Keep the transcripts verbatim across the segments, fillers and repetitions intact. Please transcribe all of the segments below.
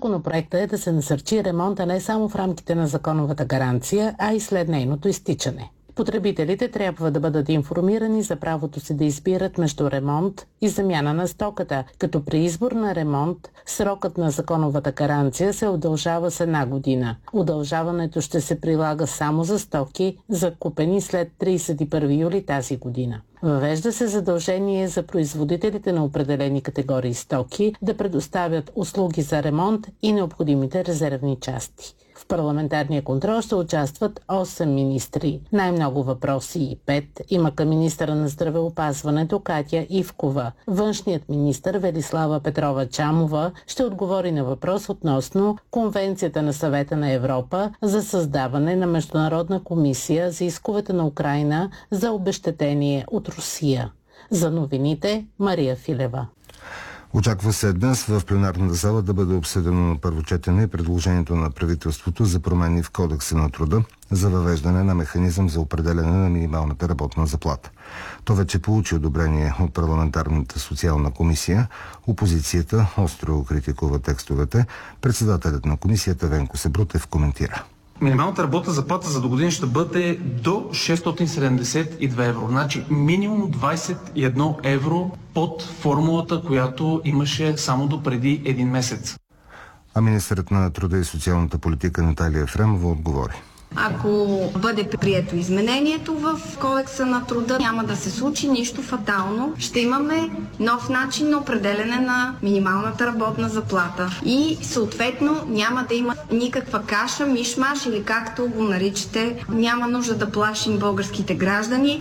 законопроекта е да се насърчи ремонта не само в рамките на законовата гаранция, а и след нейното изтичане. Потребителите трябва да бъдат информирани за правото си да избират между ремонт и замяна на стоката, като при избор на ремонт срокът на законовата гаранция се удължава с една година. Удължаването ще се прилага само за стоки, закупени след тридесет и първи юли тази година. Въвежда се задължение за производителите на определени категории стоки да предоставят услуги за ремонт и необходимите резервни части. В парламентарния контрол ще участват осем министри. Най-много въпроси и пет има към министъра на здравеопазването Катя Ивкова. Външният министър Велислава Петрова Чамова ще отговори на въпрос относно Конвенцията на Съвета на Европа за създаване на Международна комисия за исковете на Украйна за обезщетение от Русия. За новините Мария Филева. Очаква се днес в пленарната зала да бъде обсъдено на първо четене предложението на правителството за промени в Кодекса на труда за въвеждане на механизъм за определяне на минималната работна заплата. То вече получи одобрение от парламентарната социална комисия. Опозицията остро критикува текстовете. Председателят на комисията Венко Себрутев коментира. Минималната работна заплата за догодина ще бъде до шестстотин седемдесет и две евро. Значи минимум двадесет и едно евро под формулата, която имаше само до преди един месец. А министърът на труда и социалната политика Наталия Ефремова отговори. Ако бъде прието изменението в Кодекса на труда, няма да се случи нищо фатално. Ще имаме нов начин на определене на минималната работна заплата. И съответно няма да има никаква каша, мишмаш или както го наричате, няма нужда да плашим българските граждани.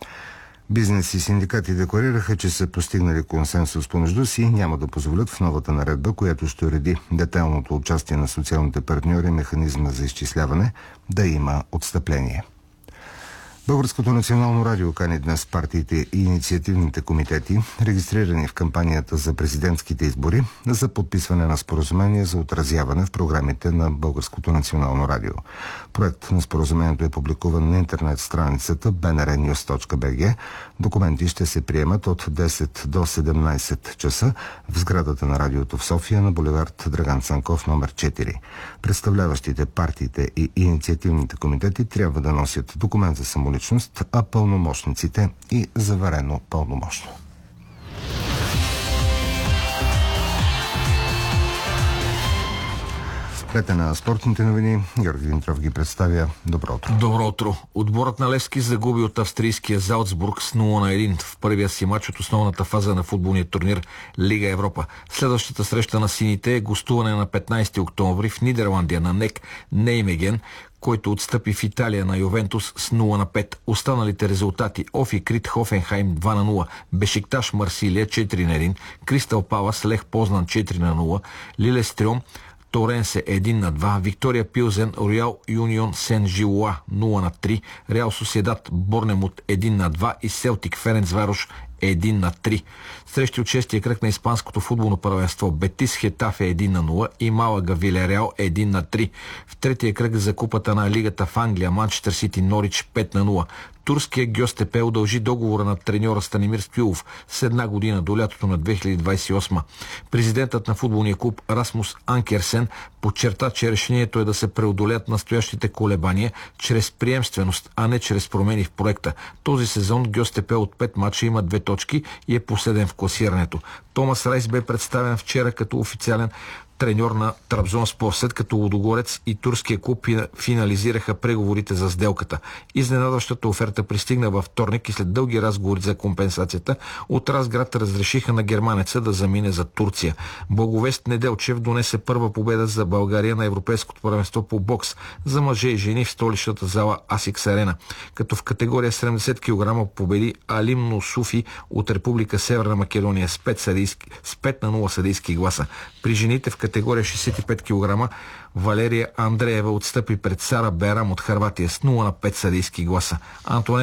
Бизнес и синдикати декларираха, че са постигнали консенсус помежду си и няма да позволят в новата наредба, която ще уреди детайлното участие на социалните партньори и механизма за изчисляване, да има отстъпление. Българското национално радио кани днес партиите и инициативните комитети, регистрирани в кампанията за президентските избори, за подписване на споразумение за отразяване в програмите на Българското национално радио. Проект на споразумението е публикуван на интернет страницата би ен ар нюз точка би джи. Документи ще се приемат от десет до седемнадесет часа в сградата на радиото в София на булевард Драган Цанков номер четири. Представляващите партиите и инициативните комитети трябва да носят документ за самоличност, а пълномощниците и заверено пълномощно. След на спортните новини, Георги Димитров ги представя. Добро утро. Добро утро. Отборът на Левски загуби от австрийския Залцбург с нула на един в първия си матч от основната фаза на футболния турнир Лига Европа. Следващата среща на сините е гостуване на петнадесети октомври в Нидерландия на НЕК Неймеген, който отстъпи в Италия на Ювентус с нула на пет. Останалите резултати: Офи Крит Хофенхайм два на нула, Бешикташ Марсилия четири на един, Кристал Палас Лех Познан четири на нула, Лилестрьом Торенсе един на два, Виктория Пилзен Роял Юнион Сен Жилуа нула на три, Реал Соседат Борнемут един на два и Селтик Ференцварош един на три. Срещи от шестия кръг на испанското футболно първенство: Бетис Хетафе един на нула и Малага Вилереал един на три. В третия кръг за купата на лигата в Англия Манчестър Сити Норич пет на нула. Турския Гьостепе удължи договора на треньора Станимир Стоилов с една година до лятото на две хиляди двадесет и осма. Президентът на футболния клуб Расмус Анкерсен подчерта, че решението е да се преодолят настоящите колебания чрез приемственост, а не чрез промени в проекта. Този сезон Гьостепе от пет мача има две точки и е последен в класирането. Томас Райс бе представен вчера като официален треньор на Трабзонспор, след като Лудогорец и турския клуб финализираха преговорите за сделката. Изненадващата оферта пристигна във вторник и след дълги разговори за компенсацията от Разград разрешиха на германеца да замине за Турция. Благовест Неделчев донесе първа победа за България на Европейското първенство по бокс за мъже и жени в столичната зала Асикс Арена, като в категория седемдесет килограма победи Алим Нусуфи от Република Северна Македония с пет на нула съдийски гласа. При жените в категория шестдесет и пет килограма Валерия Андреева отстъпи пред Сара Берам от Хърватия с нула на пет съдийски гласа. Антонет